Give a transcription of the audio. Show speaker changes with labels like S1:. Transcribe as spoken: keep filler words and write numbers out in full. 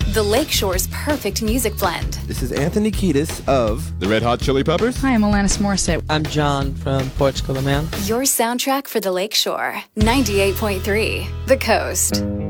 S1: The Lakeshore's perfect music blend.
S2: This is Anthony Kiedis of
S3: the Red Hot Chili Peppers.
S4: Hi, I'm Alanis Morissette.
S5: I'm John from Portugal the Man.
S1: Your soundtrack for the Lakeshore. ninety-eight point three, The Coast.